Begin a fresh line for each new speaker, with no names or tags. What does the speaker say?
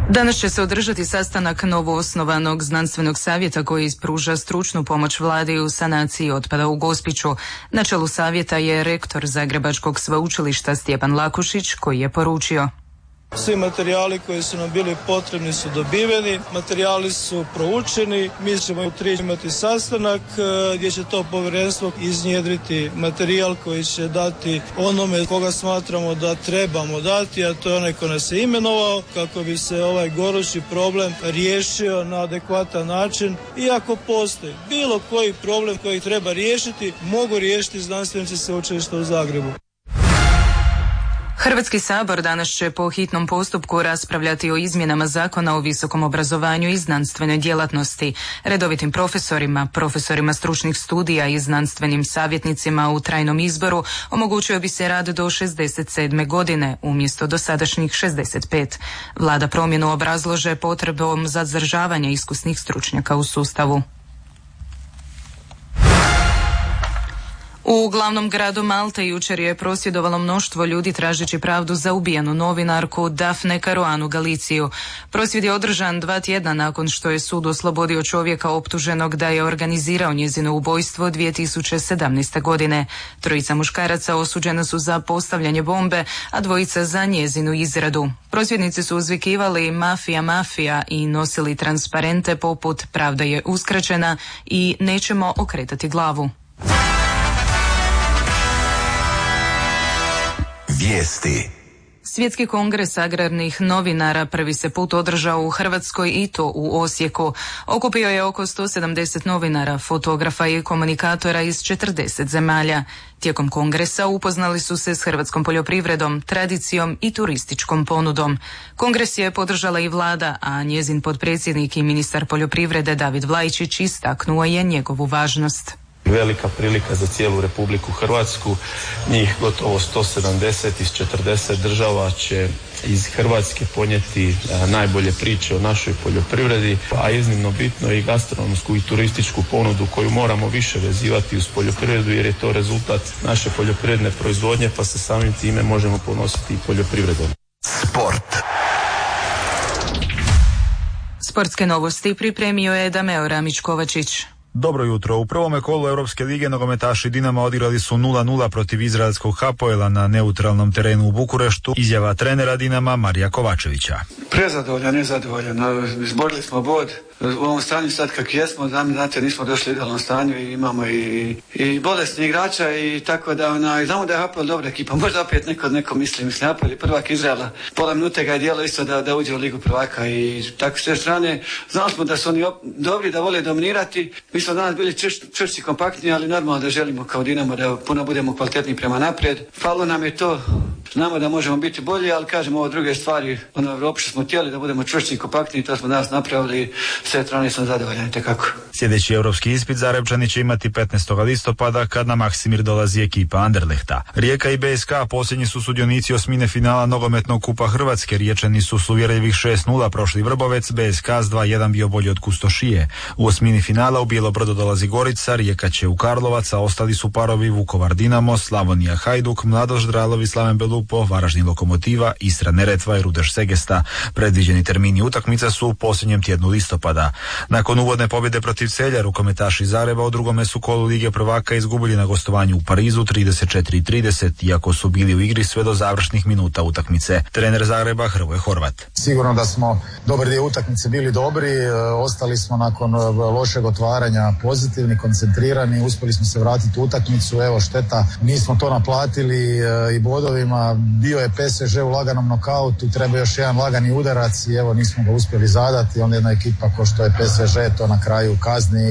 Danas će se održati sastanak novoosnovanog znanstvenog savjeta koji pruža stručnu pomoć vladi u sanaciji otpada u Gospiću. Na čelu savjeta je rektor Zagrebačkog sveučilišta Stjepan Lakušić koji je poručio:
svi materijali koji su nam bili potrebni su dobiveni, materijali su proučeni, mi ćemo u 3 imati sastanak gdje će to povjerenstvo iznjedriti materijal koji će dati onome koga smatramo da trebamo dati, a to je onaj ko nas je imenovao, kako bi se ovaj gorući problem riješio na adekvatan način. I ako postoji bilo koji problem koji treba riješiti, mogu riješiti znanstvenici Sveučilišta u Zagrebu.
Hrvatski sabor danas će po hitnom postupku raspravljati o izmjenama Zakona o visokom obrazovanju i znanstvenoj djelatnosti. Redovitim profesorima stručnih studija i znanstvenim savjetnicima u trajnom izboru omogućio bi se rad do 67. godine umjesto dosadašnjih 65. Vlada promjenu obrazlaže potrebom za zadržavanje iskusnih stručnjaka u sustavu. U glavnom gradu Malte jučer je prosvjedovalo mnoštvo ljudi tražeći pravdu za ubijenu novinarku Daphne Caruanu Galiziju. Prosvjed je održan 2 tjedna nakon što je sud oslobodio čovjeka optuženog da je organizirao njezino ubojstvo 2017. godine. 3 muškaraca osuđena su za postavljanje bombe, a 2 za njezinu izradu. Prosvjednici su uzvikivali mafija, mafija i nosili transparente poput pravda je uskraćena i nećemo okretati glavu.
Vijesti.
Svjetski kongres agrarnih novinara prvi se put održao u Hrvatskoj i to u Osijeku. Okupio je oko 170 novinara, fotografa i komunikatora iz 40 zemalja. Tijekom kongresa upoznali su se s hrvatskom poljoprivredom, tradicijom i turističkom ponudom. Kongres je podržala i vlada, a njezin potpredsjednik i ministar poljoprivrede David Vlaičić istaknuo je njegovu važnost.
Velika prilika za cijelu Republiku Hrvatsku, njih gotovo 170 iz 40 država će iz Hrvatske ponijeti najbolje priče o našoj poljoprivredi, a iznimno bitno i gastronomsku i turističku ponudu koju moramo više vezivati uz poljoprivredu jer je to rezultat naše poljoprivredne proizvodnje, pa se samim time možemo ponositi i poljoprivredom.
Sport.
Sportske novosti pripremio je Dameo Ramić-Kovačić.
Dobro jutro. U prvome kolu Europske lige nogometaši Dinama odigrali su 0-0 protiv izraelskog Hapoela na neutralnom terenu u Bukureštu. Izjava trenera Dinama Marija Kovačevića.
Prezadovoljan, nezadovoljan. Izborili smo bod. U ovom stanju sad kak jesmo, znate, nismo došli u idealnom stanju i imamo i bolesni igrača i tako da znamo da je Hapoel dobra ekipa. Možda opet neko misli Hapoel je prvak Izraela. Pola minute ga je dijelo isto da uđe u ligu prvaka i tako s te strane. Znali smo da su oni dobri, da vole dominirati. Mi smo danas bili čvršći, kompaktni, ali normalno da želimo kao Dinamo da puno budemo kvalitetni prema naprijed. Falo nam je to. Znamo da možemo biti bolji, ali kažemo ovo druge stvari. U Europi smo htjeli da budemo čvršći i kompaktni, to smo danas napravili. Sve strane sam zadovoljan, tekako.
Sljedeći europski ispit Zagrepčani će imati 15. listopada kad na Maksimir dolazi ekipa Anderlehta. Rijeka i BSK posljednji su sudionici osmine finala nogometnog kupa Hrvatske. Riječani su s uvjerljivih 6-0 prošli Vrbovec, BSK s 2-1 bio bolji od Kustošije. U osmini finala u Bijelobrodo dolazi Gorica, Rijeka će u Karlovac, a ostali su parovi Vukovar Dinamo, Slavonija Hajduk, Mladoš Dralovi, Slaven Belupo, Varaždin Lokomotiva, Istra Neretva i Rudeš Segesta. Predviđeni termini utakmica su u posljednjem tjednu listopada. Nakon uvodne pobjede protiv Celja, rukometaši iz Zagreba u drugome su kolu Lige prvaka izgubili na gostovanju u Parizu 34-30, iako su bili u igri sve do završnih minuta utakmice. Trener Zagreba Hrvoje Horvat.
Sigurno da smo dobar dio utakmice bili dobri, ostali smo nakon lošeg otvaranja pozitivni, koncentrirani, uspjeli smo se vratiti u utakmicu, evo šteta, nismo to naplatili i bodovima, bio je PSG u laganom nokautu, treba još jedan lagani udarac i evo nismo ga uspjeli zadati, onda jedna ekipa ko što je PSG to na kraju kazni